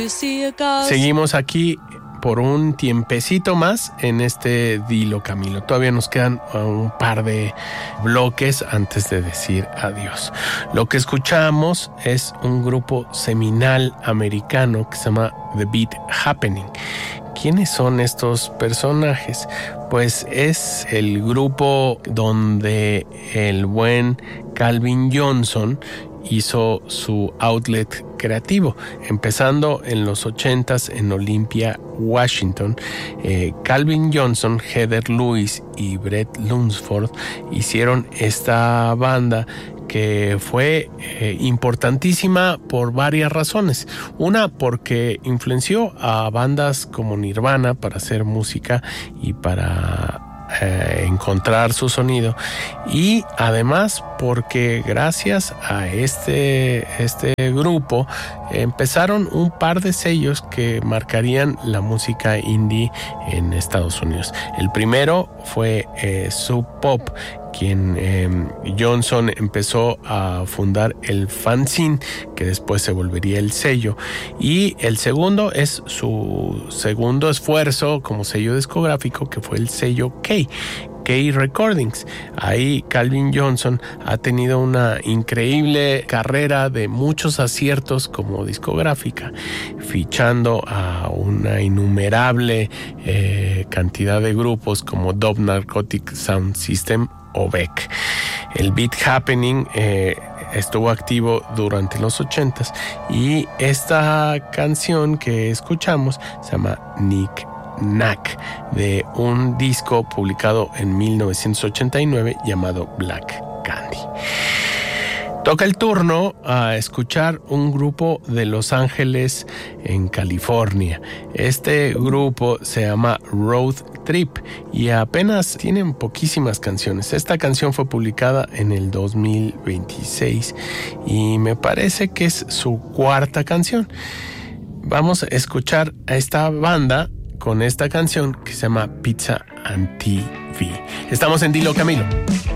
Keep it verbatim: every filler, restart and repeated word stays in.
Seguimos aquí por un tiempecito más en este Dilo Camilo. Todavía nos quedan un par de bloques antes de decir adiós. Lo que escuchamos es un grupo seminal americano que se llama The Beat Happening. ¿Quiénes son estos personajes? Pues es el grupo donde el buen Calvin Johnson hizo su outlet creativo, empezando en los ochentas en Olympia, Washington. eh, Calvin Johnson, Heather Lewis y Brett Lunsford hicieron esta banda que fue eh, importantísima por varias razones. Una, porque influenció a bandas como Nirvana para hacer música y para Eh, encontrar su sonido, y además porque gracias a este, este grupo empezaron un par de sellos que marcarían la música indie en Estados Unidos. El primero fue eh, Sub Pop, quien eh, Johnson empezó a fundar el fanzine que después se volvería el sello, y el segundo es su segundo esfuerzo como sello discográfico, que fue el sello K K Recordings. Ahí Calvin Johnson ha tenido una increíble carrera de muchos aciertos como discográfica, fichando a una innumerable eh, cantidad de grupos como Dove Narcotic Sound System o Beck. El Beat Happening eh, estuvo activo durante los ochentas, y esta canción que escuchamos se llama Nick Nack, de un disco publicado en mil novecientos ochenta y nueve llamado Black Candy. Toca el turno a escuchar un grupo de Los Ángeles, en California. Este grupo se llama Road Trip y apenas tienen poquísimas canciones. Esta canción fue publicada en el dos mil veintiséis y me parece que es su cuarta canción. Vamos a escuchar a esta banda con esta canción que se llama Pizza and T V. Estamos en Dilo Camilo.